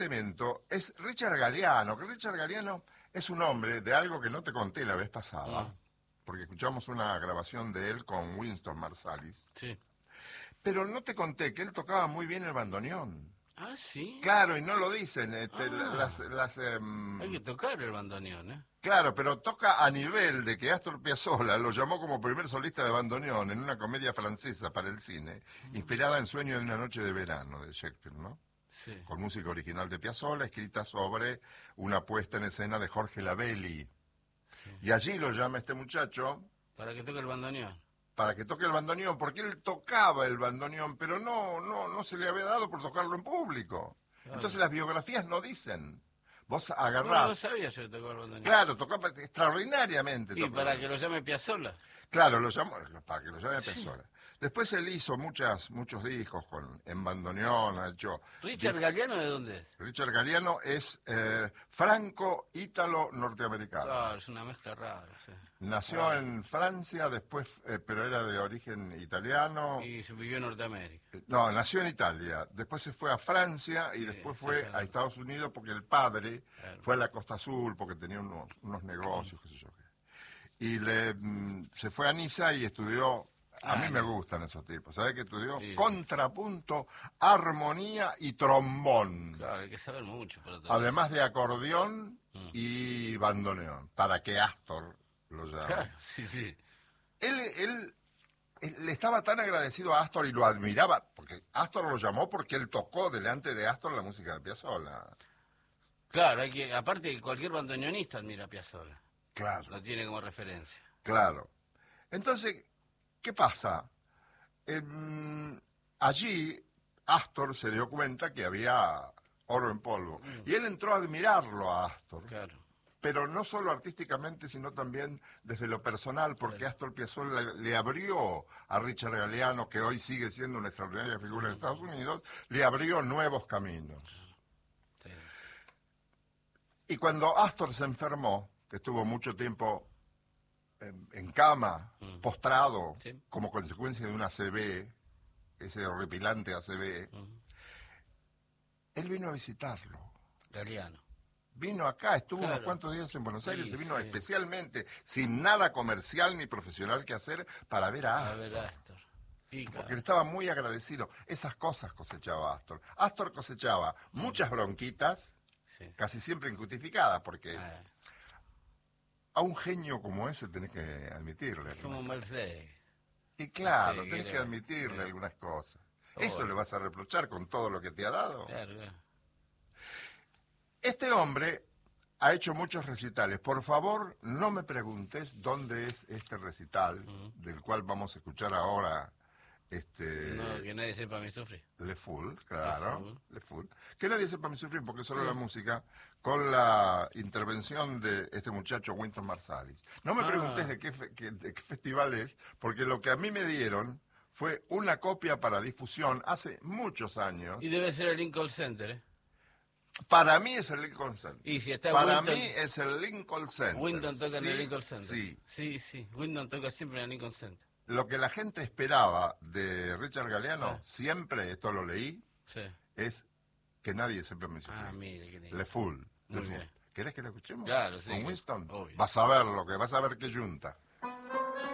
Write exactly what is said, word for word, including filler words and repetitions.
elemento es Richard Galliano, que Richard Galliano es un hombre de algo que no te conté la vez pasada, Ah. porque escuchamos una grabación de él con Winston Marsalis, Sí. pero no te conté que él tocaba muy bien el bandoneón. Ah, sí. Claro, y no lo dicen. Este, Ah. las, las, em, Hay que tocar el bandoneón, ¿eh? Claro, pero toca a nivel de que Astor Piazzolla lo llamó como primer solista de bandoneón en una comedia francesa para el cine, inspirada en Sueño de una noche de verano de Shakespeare, ¿no? Sí. Con música original de Piazzolla, escrita sobre una puesta en escena de Jorge Lavelli. Y allí lo llama este muchacho Para que toque el bandoneón. para que toque el bandoneón, porque él tocaba el bandoneón, pero no, no, no se le había dado por tocarlo en público. Claro. Entonces las biografías no dicen. Vos No, agarrás... no sabía yo que tocaba el bandoneón. Claro, tocaba extraordinariamente. Y tocaba. para que lo llame Piazzolla. Claro, lo llamó, para que lo llame Sí. Piazzolla. Después él hizo muchas, muchos discos con, en bandoneón, ha hecho... ¿Richard di- Galliano de dónde es? Richard Galliano es eh, franco-ítalo-norteamericano. Claro, es una mezcla rara, sí. Nació Ah. en Francia, después, eh, pero era de origen italiano. Y se vivió en Norteamérica. Eh, No, nació en Italia, después se fue a Francia y Sí, después sí, fue claro. a Estados Unidos porque el padre Claro. fue a la Costa Azul porque tenía unos, unos negocios, qué sé yo qué. Y le, mm, se fue a Niza y estudió, a Ah, mí me no. gustan esos tipos, ¿sabes qué estudió? Sí. Contrapunto, armonía y trombón, Claro, hay que saber mucho para tocar. además de acordeón Mm. y bandoneón, para que Astor lo llame. Claro, sí, sí. Él, él, él le estaba tan agradecido a Astor y lo admiraba, porque Astor lo llamó porque él tocó delante de Astor la música de Piazzolla. Claro, hay que, aparte cualquier bandoneonista admira a Piazzolla. Claro, Lo tiene como referencia. claro. Entonces, ¿qué pasa? Em, allí Astor se dio cuenta que había oro en polvo. Y él entró a admirarlo a Astor. Claro. Pero no solo artísticamente, sino también desde lo personal, porque Claro. Astor Piazzolla le, le abrió a Richard Galliano, que hoy sigue siendo una extraordinaria figura en Estados Unidos, le abrió nuevos caminos. Sí. Y cuando Astor se enfermó, que estuvo mucho tiempo en, en cama, Mm. postrado, Sí. como consecuencia de una A C V, ese horripilante A C V, Mm. él vino a visitarlo. Galliano. Vino acá, estuvo unos Claro. cuantos días en Buenos Aires, Sí, se vino sí. especialmente, sin nada comercial ni profesional que hacer, para ver a A Astor. ver, Astor. Y Porque le claro. estaba muy agradecido. Esas cosas cosechaba Astor. Astor cosechaba muchas bronquitas, Sí. casi siempre injustificadas, porque Ah, a un genio como ese tenés que admitirle. es como Mercedes. Y claro, Sí, tenés que creo. admitirle Sí. algunas cosas. Oh, Eso bueno. le vas a reprochar con todo lo que te ha dado. Claro, claro. Este hombre ha hecho muchos recitales. Por favor, no me preguntes dónde es este recital, Ujú. del cual vamos a escuchar ahora este No, que nadie sepa mi sufrir. Le Fool, claro, Le Fool. Le Fool. Que nadie sepa mi sufrir, porque solo Sí. la música, con la intervención de este muchacho Winston Marsalis. No me Ah. preguntes de qué, fe- que- de qué festival es, porque lo que a mí me dieron fue una copia para difusión hace muchos años. Y debe ser el Lincoln Center, ¿eh? Para mí es el Lincoln Center. Y si está Para Winton- mí es el Lincoln Center. Wyndham toca en Sí, el Lincoln Center. Sí. Sí, sí. Wyndham toca siempre en el Lincoln Center. Lo que la gente esperaba de Richard Galliano, Ah. siempre, esto lo leí, Sí. es que nadie sepa mi sufrir. Ah, mire, qué lindo. Le Fool. Le Muy Fool. bien. ¿Querés que lo escuchemos? Claro, sí, Con que- Winston. obvio. Vas a ver lo que vas a ver que junta.